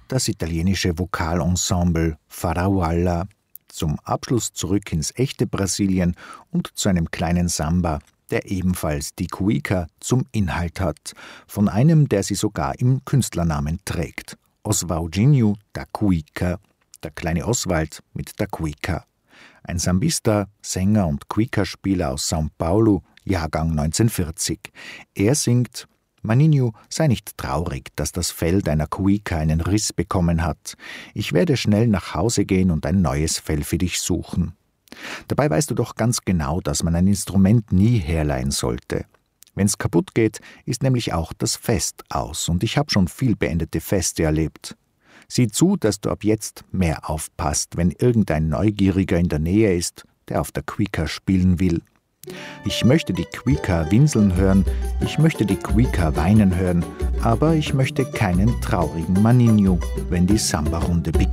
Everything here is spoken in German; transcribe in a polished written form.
das italienische Vokalensemble Faraualla, zum Abschluss zurück ins echte Brasilien und zu einem kleinen Samba, der ebenfalls die Cuica zum Inhalt hat, von einem, der sie sogar im Künstlernamen trägt: Oswaldinho da Cuica, der kleine Oswald mit der Cuica. Ein Sambista, Sänger und Cuica-Spieler aus São Paulo, Jahrgang 1940. Er singt: Maninho, sei nicht traurig, dass das Fell deiner Cuica einen Riss bekommen hat. Ich werde schnell nach Hause gehen und ein neues Fell für dich suchen. Dabei weißt du doch ganz genau, dass man ein Instrument nie herleihen sollte. Wenn's kaputt geht, ist nämlich auch das Fest aus, und ich habe schon viel beendete Feste erlebt. Sieh zu, dass du ab jetzt mehr aufpasst, wenn irgendein Neugieriger in der Nähe ist, der auf der Cuica spielen will. Ich möchte die Cuica winseln hören, ich möchte die Cuica weinen hören, aber ich möchte keinen traurigen Maninho, wenn die Samba-Runde beginnt.